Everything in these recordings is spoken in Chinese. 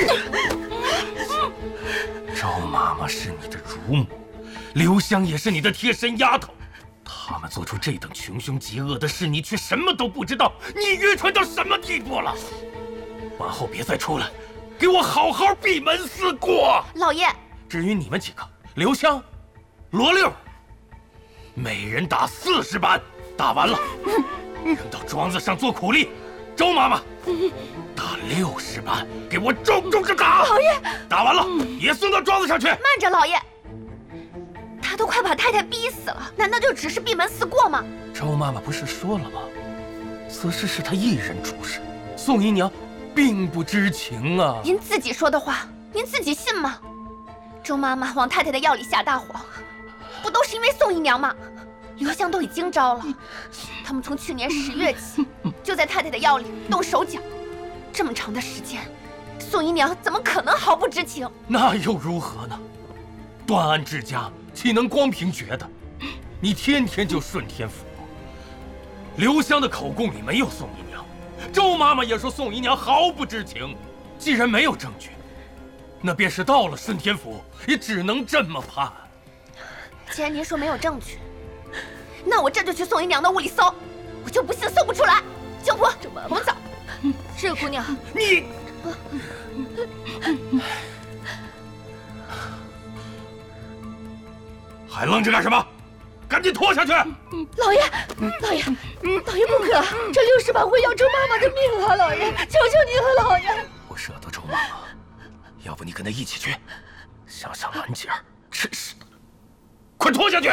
周妈妈是你的乳母，刘香也是你的贴身丫头，他们做出这等穷凶极恶的事，你却什么都不知道，你愚蠢到什么地步了？往后别再出来，给我好好闭门思过。 老爷， 至于你们几个，刘香、罗六，每人打40板，打完了扔到庄子上做苦力。周妈妈打60板，给我重重的打。 老爷， 打完了也送到庄子上去。 慢着，老爷，他都快把太太逼死了，难道就只是闭门思过吗？ 周妈妈不是说了吗？此事是她一人主事，宋姨娘并不知情啊。 您自己说的话，您自己信吗？周妈妈往太太的药里下大谎，不都是因为宋姨娘吗？刘香都已经招了，他们从去年10月起就在太太的药里动手脚，这么长的时间，宋姨娘怎么可能毫不知情？ 那又如何呢？断案之家岂能光凭觉得？你天天就顺天府，刘香的口供里没有宋姨娘，周妈妈也说宋姨娘毫不知情。既然没有证据，那便是到了顺天府，也只能这么判。 既然您说没有证据，那我这就去宋姨娘的屋里搜，我就不信搜不出来。江婆，我们走。是姑娘。 你，还愣着干什么？赶紧拖下去！ 老爷，老爷不可，这60板会要周妈妈的命啊！老爷，求求您了，老爷。 不舍得周妈妈，要不你跟她一起去？想想兰姐儿，真是的，快拖下去！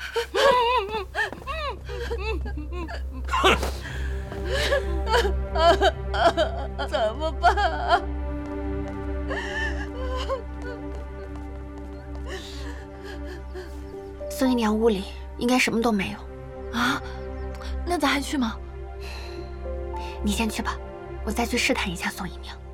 哼！ 怎么办？宋姨娘屋里应该什么都没有啊，那咱还去吗？你先去吧，我再去试探一下宋姨娘。